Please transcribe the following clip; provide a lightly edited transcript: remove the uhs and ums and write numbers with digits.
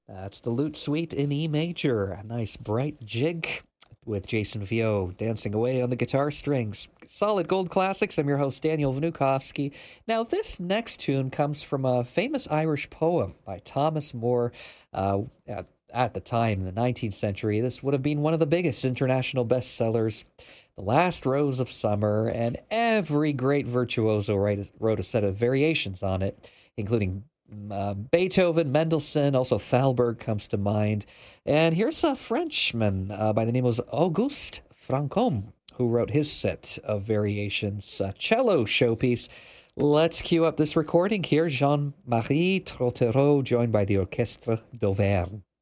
That's the Lute Suite in E major. A nice bright jig with Jason Vio dancing away on the guitar strings. Solid gold classics. I'm your host, Daniel Vnukovsky. Now, this next tune comes from a famous Irish poem by Thomas Moore. At the time, in the 19th century, this would have been one of the biggest international bestsellers. The Last Rose of Summer, and every great virtuoso wrote a set of variations on it, including Beethoven, Mendelssohn, also Thalberg comes to mind. And here's a Frenchman by the name of Auguste Franchomme, who wrote his set of variations, a cello showpiece. Let's cue up this recording here. Jean-Marie Trottereau, joined by the Orchestre d'Auvergne.